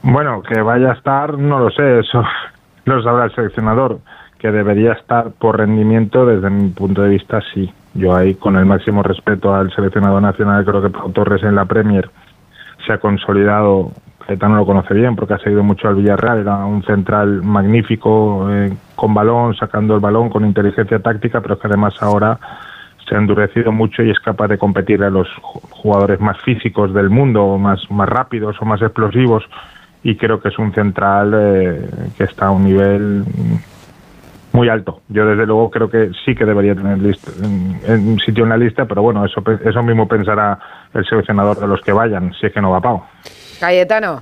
Bueno, que vaya a estar, no lo sé, eso lo sabrá el seleccionador. Que debería estar por rendimiento, desde mi punto de vista, sí. Yo ahí, con el máximo respeto al seleccionador nacional, creo que Pau Torres en la Premier se ha consolidado. Caetano lo conoce bien porque ha seguido mucho al Villarreal, era un central magnífico, con balón, sacando el balón, con inteligencia táctica, pero que además ahora se ha endurecido mucho y es capaz de competir a los jugadores más físicos del mundo, más rápidos o más explosivos, y creo que es un central que está a un nivel muy alto. Yo desde luego creo que sí que debería tener un sitio en la lista, pero bueno, eso mismo pensará el seleccionador de los que vayan, si es que no va Pau. Cayetano.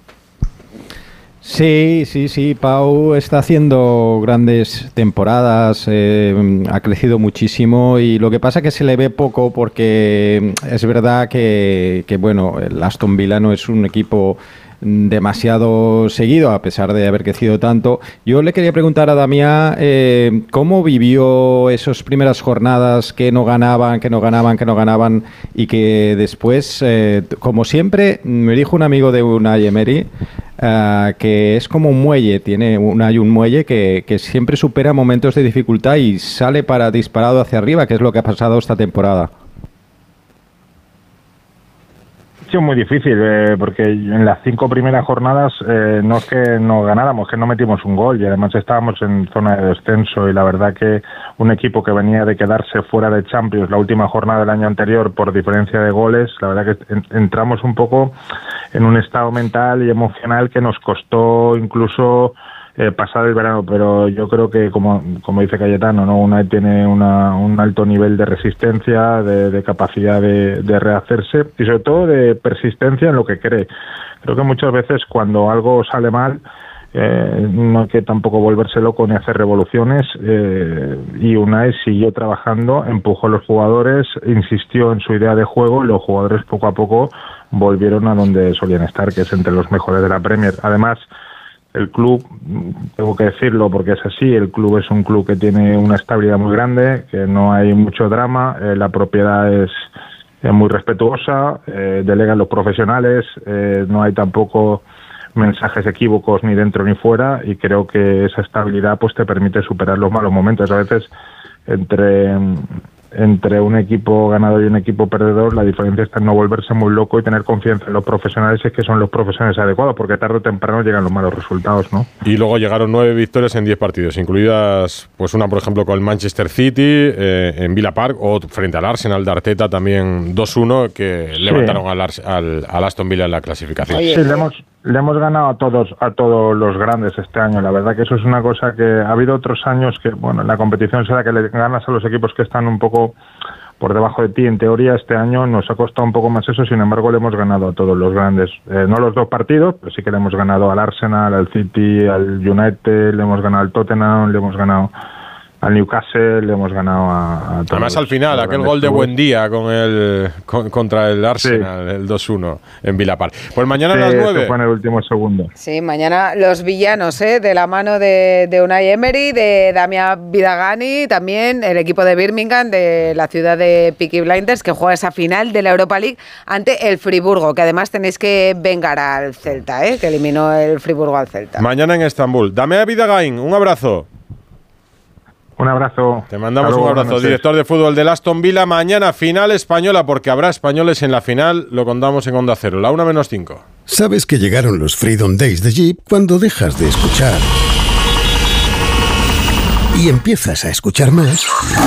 Sí, Pau está haciendo grandes temporadas, ha crecido muchísimo, y lo que pasa es que se le ve poco porque es verdad que bueno, el Aston Villa no es un equipo demasiado seguido, a pesar de haber crecido tanto. Yo le quería preguntar a Damián cómo vivió esas primeras jornadas que no ganaban y que después, como siempre, me dijo un amigo de Unai Emery que es como un muelle, hay un muelle que siempre supera momentos de dificultad y sale disparado hacia arriba, que es lo que ha pasado esta temporada. Muy difícil, porque en las 5 primeras jornadas no es que no ganáramos, que no metimos un gol, y además estábamos en zona de descenso, y la verdad que un equipo que venía de quedarse fuera de Champions la última jornada del año anterior por diferencia de goles, la verdad que entramos un poco en un estado mental y emocional que nos costó incluso pasar el verano, pero yo creo que como dice Cayetano, ¿no? Unai tiene un alto nivel de resistencia, de capacidad de rehacerse y sobre todo de persistencia en lo que cree. Creo que muchas veces cuando algo sale mal no hay que tampoco volverse loco ni hacer revoluciones, y Unai siguió trabajando, empujó a los jugadores, insistió en su idea de juego y los jugadores poco a poco volvieron a donde solían estar, que es entre los mejores de la Premier. Además, el club, tengo que decirlo porque es así, el club es un club que tiene una estabilidad muy grande, que no hay mucho drama, la propiedad es muy respetuosa, delegan los profesionales, no hay tampoco mensajes equívocos ni dentro ni fuera, y creo que esa estabilidad pues te permite superar los malos momentos. A veces entre un equipo ganador y un equipo perdedor, la diferencia está en no volverse muy loco y tener confianza en los profesionales, y es que son los profesionales adecuados, porque tarde o temprano llegan los malos resultados, ¿no? Y luego llegaron 9 victorias en 10 partidos, incluidas pues una, por ejemplo, con el Manchester City en Villa Park, o frente al Arsenal de Arteta también 2-1, que levantaron al Aston Villa en la clasificación. Oye, sí, le hemos ganado a todos los grandes este año. La verdad que eso es una cosa que ha habido otros años que, bueno, en la competición será que le ganas a los equipos que están un poco por debajo de ti. En teoría este año nos ha costado un poco más eso, sin embargo le hemos ganado a todos los grandes. No los 2 partidos, pero sí que le hemos ganado al Arsenal, al City, al United, le hemos ganado al Tottenham, le hemos ganado al Newcastle, le hemos ganado a todos. Además, al final, aquel gol de Buendía contra el Arsenal, sí, el 2-1 en Villa Park. Pues mañana a las 9. Fue en el último segundo. Sí, mañana los villanos, de la mano de Unai Emery, de Damián Vidagany, también el equipo de Birmingham, de la ciudad de Peaky Blinders, que juega esa final de la Europa League ante el Friburgo, que además tenéis que vengar al Celta, que eliminó el Friburgo al Celta. Mañana en Estambul. Damián Vidagany, un abrazo. Un abrazo. Te mandamos un abrazo, director de fútbol del Aston Villa. Mañana final española, porque habrá españoles en la final, lo contamos en Onda Cero, la 1:05. Sabes que llegaron los Freedom Days de Jeep cuando dejas de escuchar y empiezas a escuchar más.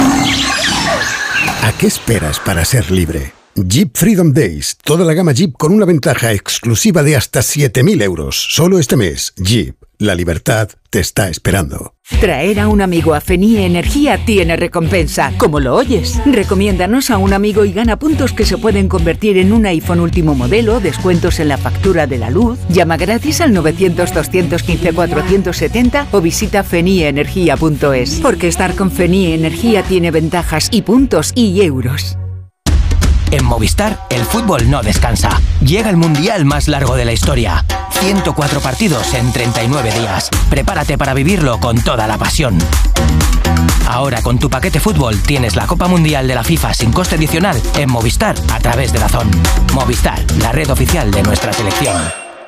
¿A qué esperas para ser libre? Jeep Freedom Days, toda la gama Jeep con una ventaja exclusiva de hasta 7.000 euros. Solo este mes, Jeep, la libertad te está esperando. Traer a un amigo a Fenie Energía tiene recompensa, como lo oyes. Recomiéndanos a un amigo y gana puntos que se pueden convertir en un iPhone último modelo, descuentos en la factura de la luz. Llama gratis al 900-215-470 o visita fenieenergia.es. Porque estar con Fenie Energía tiene ventajas y puntos y euros. En Movistar, el fútbol no descansa. Llega el mundial más largo de la historia. 104 partidos en 39 días. Prepárate para vivirlo con toda la pasión. Ahora con tu paquete fútbol tienes la Copa Mundial de la FIFA sin coste adicional en Movistar a través de DAZN. Movistar, la red oficial de nuestra selección.